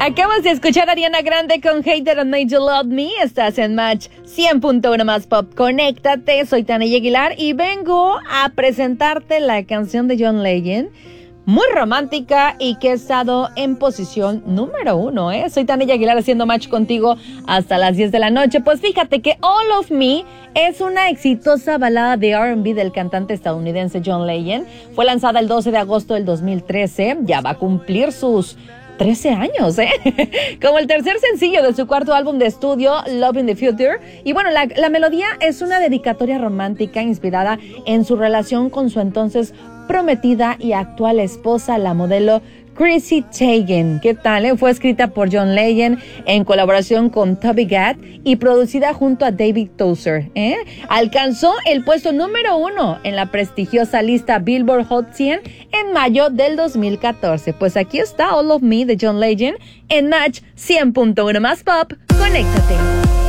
Acabas de escuchar a Ariana Grande con Hater and Made You Love Me. Estás en Match 100.1 más pop. Conéctate, soy Tania Aguilar y vengo a presentarte la canción de John Legend, muy romántica y que ha estado en posición número 1, ¿eh? Soy Tania Aguilar haciendo match contigo hasta las 10 de la noche. Pues fíjate que All of Me es una exitosa balada de R&B del cantante estadounidense John Legend. Fue lanzada el 12 de agosto del 2013. Ya va a cumplir sus 13 años, como el tercer sencillo de su cuarto álbum de estudio, Love in the Future. Y bueno, la melodía es una dedicatoria romántica inspirada en su relación con su entonces prometida y actual esposa, la modelo Chrissy Teigen. ¿Qué tal? Fue escrita por John Legend en colaboración con Toby Gad y producida junto a David Tozer. Alcanzó el puesto número 1 en la prestigiosa lista Billboard Hot 100 en mayo del 2014. Pues aquí está All of Me de John Legend en Match 100.1 más pop. Conéctate.